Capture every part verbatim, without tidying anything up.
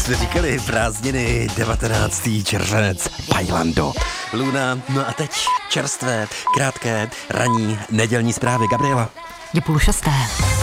jste říkali, prázdniny, devatenáctý červenec, Bailando, Luna, no a teď čerstvé, krátké, ranní, nedělní zprávy. Gabriela. Je půl šesté.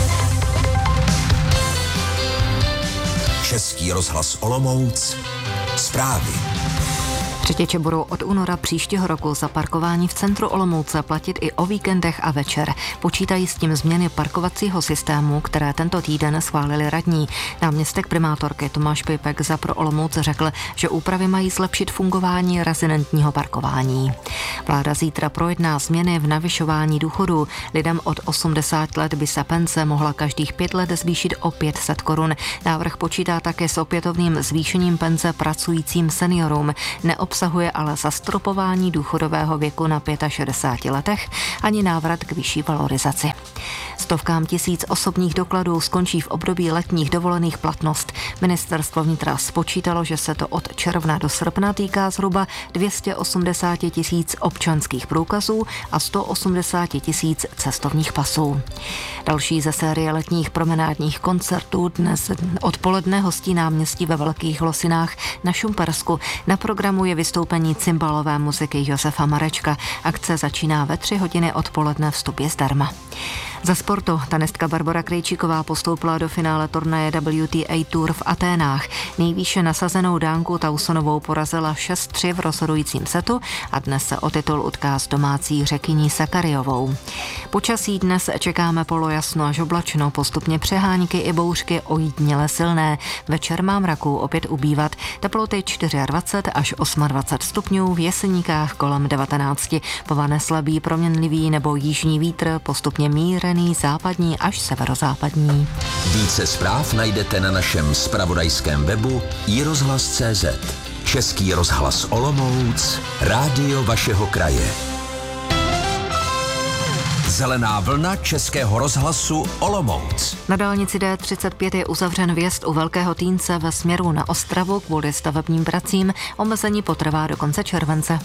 Český rozhlas Olomouc, zprávy. Řidiči budou od února příštího roku za parkování v centru Olomouce platit i o víkendech a večer. Počítají s tím změny parkovacího systému, které tento týden schválili radní. Náměstek primátorky Tomáš Pipek za Pro Olomouc řekl, že úpravy mají zlepšit fungování rezidentního parkování. Vláda zítra projedná změny v navyšování důchodů. Lidem od osmdesáti let by se penze mohla každých pět let zvýšit o pět set korun. Návrh počítá také s opětovným zvýšením penze pracujícím seniorům. Neobsahuje ale zastropování důchodového věku na šedesáti pěti letech ani návrat k vyšší valorizaci. Stovkám tisíc osobních dokladů skončí v období letních dovolených platnost. Ministerstvo vnitra spočítalo, že se to od června do srpna týká zhruba dvě stě osmdesát tisíc občanských průkazů a sto osmdesát tisíc cestovních pasů. Další ze série letních promenádních koncertů dnes odpoledne hostí náměstí ve Velkých Losinách na Šumpersku. Na programu je vystoupení cymbalové muziky Josefa Marečka. Akce začíná ve tři hodiny odpoledne, vstup je zdarma. Za sportu tenistka Barbora Krejčíková postoupila do finále turnaje W T A Tour v Aténách. Nejvýše nasazenou Dánku Tausonovou porazila šest tři v rozhodujícím setu a dnes se o titul utká s domácí Řekyní Sakariovou. Počasí dnes čekáme polojasno až oblačno, postupně přehánky i bouřky ojediněle silné. Večer má mraků opět ubývat, teploty dvacet čtyři až dvacet osm stupňů, v Jeseníkách kolem devatenáct. Povane slabý proměnlivý nebo jižní vítr, postupně mírený západní až severozápadní. Více zpráv najdete na našem zpravodajském webu i rozhlas tečka cé zet. Český rozhlas Olomouc, rádio vašeho kraje. Zelená vlna Českého rozhlasu Olomouc. Na dálnici D třicet pět je uzavřen vjezd u Velkého Týnce ve směru na Ostravu kvůli stavebním pracím. Omezení potrvá do konce července.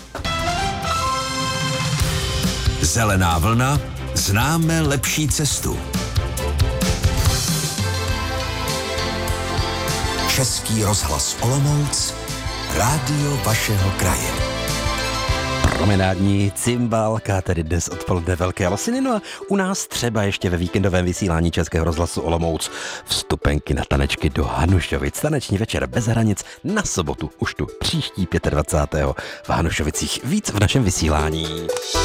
Zelená vlna, známe lepší cestu. Český rozhlas Olomouc, rádio vašeho kraje. Promenádní cymbálka, tedy dnes odpoledne Velké Losiny, no a u nás třeba ještě ve víkendovém vysílání Českého rozhlasu Olomouc vstupenky na tanečky do Hanušovic. Taneční večer bez hranic na sobotu, už tu příští dvacátého pátého v Hanušovicích. Víc v našem vysílání.